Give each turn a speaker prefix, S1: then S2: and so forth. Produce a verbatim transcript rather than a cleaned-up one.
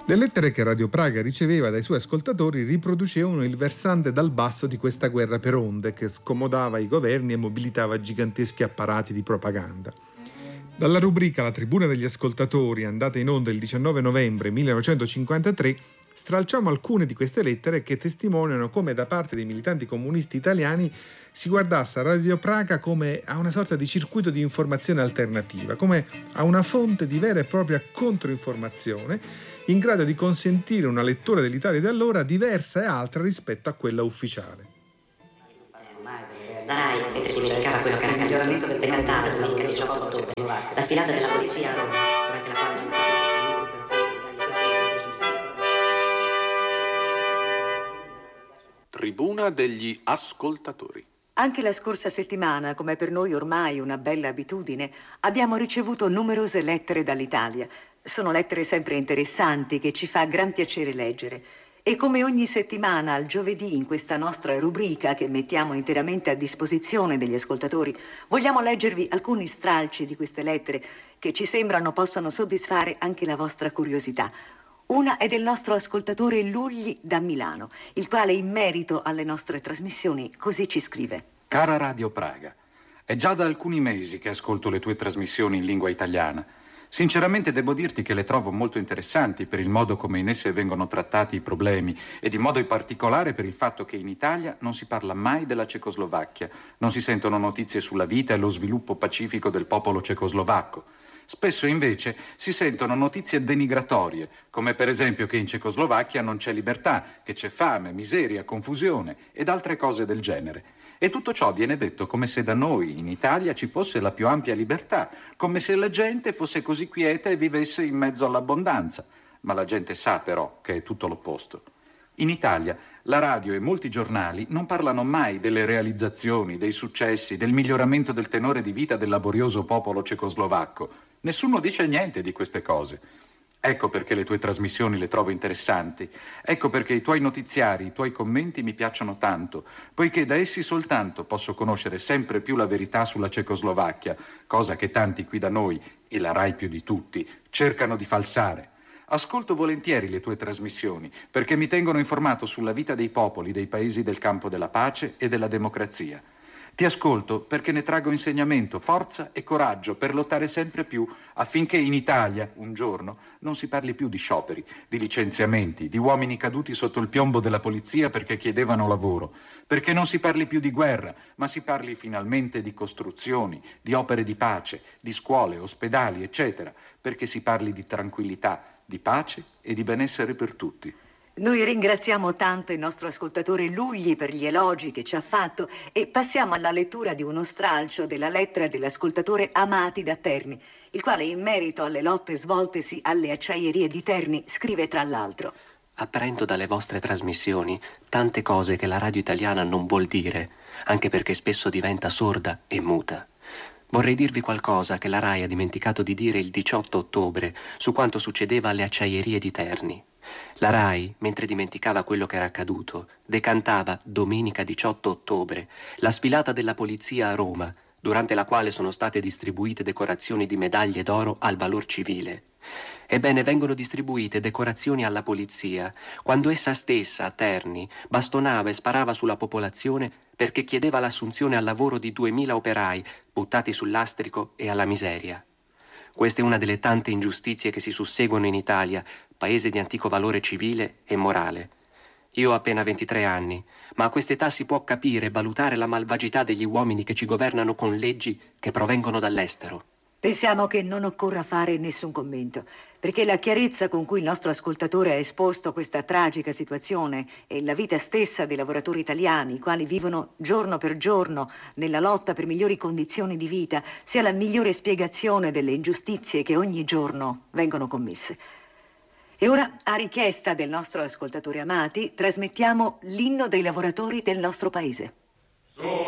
S1: Le lettere che Radio Praga riceveva dai suoi ascoltatori riproducevano il versante dal basso di questa guerra per onde che scomodava i governi e mobilitava giganteschi apparati di propaganda. Dalla rubrica La tribuna degli ascoltatori, andata in onda il diciannove novembre millenovecentocinquantatré, stralciamo alcune di queste lettere che testimoniano come da parte dei militanti comunisti italiani si guardasse a Radio Praga come a una sorta di circuito di informazione alternativa, come a una fonte di vera e propria controinformazione in grado di consentire una lettura dell'Italia di allora diversa e altra rispetto a quella ufficiale.
S2: La RAI mette sul mercato quello che era il miglioramento del tema Italia domenica diciotto ottobre, la sfilata della polizia a Roma, durante la quale sono
S3: Tribuna degli ascoltatori.
S4: Anche la scorsa settimana, come per noi ormai una bella abitudine, abbiamo ricevuto numerose lettere dall'Italia. Sono lettere sempre interessanti che ci fa gran piacere leggere. E come ogni settimana, al giovedì, in questa nostra rubrica che mettiamo interamente a disposizione degli ascoltatori, vogliamo leggervi alcuni stralci di queste lettere che ci sembrano possano soddisfare anche la vostra curiosità. Una è del nostro ascoltatore Lugli da Milano, il quale in merito alle nostre trasmissioni così ci scrive.
S5: Cara Radio Praga, è già da alcuni mesi che ascolto le tue trasmissioni in lingua italiana. Sinceramente devo dirti che le trovo molto interessanti per il modo come in esse vengono trattati i problemi ed in modo in particolare per il fatto che in Italia non si parla mai della Cecoslovacchia, non si sentono notizie sulla vita e lo sviluppo pacifico del popolo cecoslovacco. Spesso invece si sentono notizie denigratorie, come per esempio che in Cecoslovacchia non c'è libertà, che c'è fame, miseria, confusione ed altre cose del genere. E tutto ciò viene detto come se da noi, in Italia, ci fosse la più ampia libertà, come se la gente fosse così quieta e vivesse in mezzo all'abbondanza. Ma la gente sa però che è tutto l'opposto. In Italia la radio e molti giornali non parlano mai delle realizzazioni, dei successi, del miglioramento del tenore di vita del laborioso popolo cecoslovacco. Nessuno dice niente di queste cose. Ecco perché le tue trasmissioni le trovo interessanti. Ecco perché i tuoi notiziari, i tuoi commenti mi piacciono tanto, poiché da essi soltanto posso conoscere sempre più la verità sulla Cecoslovacchia, cosa che tanti qui da noi, e la RAI più di tutti, cercano di falsare. Ascolto volentieri le tue trasmissioni, perché mi tengono informato sulla vita dei popoli dei paesi del campo della pace e della democrazia. Ti ascolto perché ne traggo insegnamento, forza e coraggio per lottare sempre più affinché in Italia, un giorno, non si parli più di scioperi, di licenziamenti, di uomini caduti sotto il piombo della polizia perché chiedevano lavoro, perché non si parli più di guerra, ma si parli finalmente di costruzioni, di opere di pace, di scuole, ospedali, eccetera, perché si parli di tranquillità, di pace e di benessere per tutti.
S4: Noi ringraziamo tanto il nostro ascoltatore Lugli per gli elogi che ci ha fatto e passiamo alla lettura di uno stralcio della lettera dell'ascoltatore Amati da Terni, il quale in merito alle lotte svoltesi alle acciaierie di Terni scrive tra l'altro:
S2: apprendo dalle vostre trasmissioni tante cose che la radio italiana non vuol dire, anche perché spesso diventa sorda e muta. Vorrei dirvi qualcosa che la RAI ha dimenticato di dire il diciotto ottobre su quanto succedeva alle acciaierie di Terni. La RAI, mentre dimenticava quello che era accaduto, decantava domenica diciotto ottobre la sfilata della polizia a Roma, durante la quale sono state distribuite decorazioni di medaglie d'oro al valor civile. Ebbene, vengono distribuite decorazioni alla polizia quando essa stessa, a Terni, bastonava e sparava sulla popolazione perché chiedeva l'assunzione al lavoro di duemila operai buttati sul lastrico e alla miseria. Questa è una delle tante ingiustizie che si susseguono in Italia, paese di antico valore civile e morale. Io ho appena ventitré anni, ma a quest'età si può capire e valutare la malvagità degli uomini che ci governano con leggi che provengono dall'estero.
S4: Pensiamo che non occorra fare nessun commento, perché la chiarezza con cui il nostro ascoltatore ha esposto questa tragica situazione e la vita stessa dei lavoratori italiani, i quali vivono giorno per giorno nella lotta per migliori condizioni di vita, sia la migliore spiegazione delle ingiustizie che ogni giorno vengono commesse. E ora, a richiesta del nostro ascoltatore Amati, trasmettiamo l'inno dei lavoratori del nostro paese.